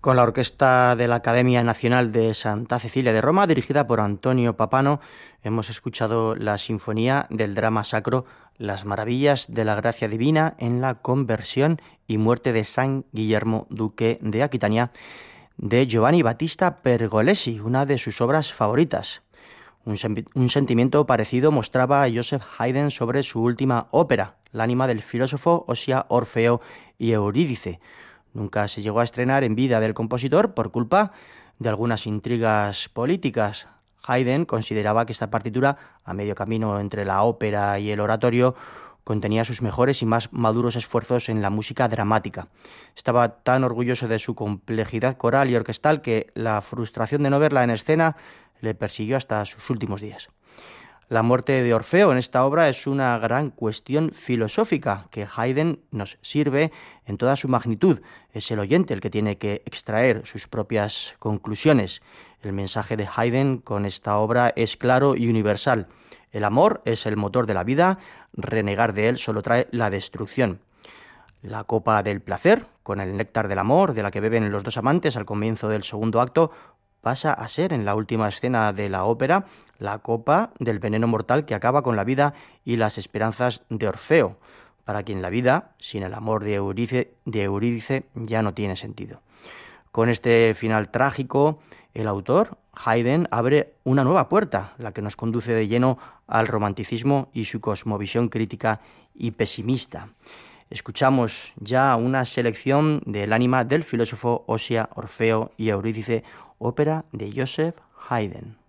Con la orquesta de la Academia Nacional de Santa Cecilia de Roma, dirigida por Antonio Papano, hemos escuchado la sinfonía del drama sacro Las maravillas de la gracia divina en la conversión y muerte de San Guillermo, duque de Aquitania, de Giovanni Battista Pergolesi, una de sus obras favoritas. Un sentimiento parecido mostraba Joseph Haydn sobre su última ópera, L'ánima del filósofo, Osia, Orfeo y Eurídice. Nunca se llegó a estrenar en vida del compositor por culpa de algunas intrigas políticas. Haydn consideraba que esta partitura, a medio camino entre la ópera y el oratorio, contenía sus mejores y más maduros esfuerzos en la música dramática. Estaba tan orgulloso de su complejidad coral y orquestal que la frustración de no verla en escena le persiguió hasta sus últimos días. La muerte de Orfeo en esta obra es una gran cuestión filosófica que Haydn nos sirve en toda su magnitud. Es el oyente el que tiene que extraer sus propias conclusiones. El mensaje de Haydn con esta obra es claro y universal. El amor es el motor de la vida, renegar de él solo trae la destrucción. La copa del placer, con el néctar del amor de la que beben los dos amantes al comienzo del segundo acto, pasa a ser, en la última escena de la ópera, la copa del veneno mortal que acaba con la vida y las esperanzas de Orfeo, para quien la vida, sin el amor de Eurídice, ya no tiene sentido. Con este final trágico, el autor, Haydn, abre una nueva puerta, la que nos conduce de lleno al romanticismo y su cosmovisión crítica y pesimista. Escuchamos ya una selección del ánima del filósofo, Osia, Orfeo y Eurídice, ópera de Joseph Haydn.